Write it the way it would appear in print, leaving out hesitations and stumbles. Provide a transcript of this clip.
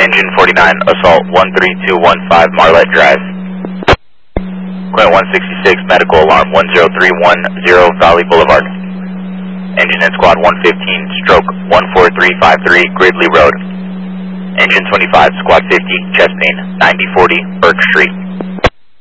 Engine 49, Assault 13215 Marlette Drive. Quint 166, medical alarm 10310 Valley Boulevard. Engine and squad 115, stroke 14353 Gridley Road. Engine 25, squad 50, chest pain 9040 Burke Street.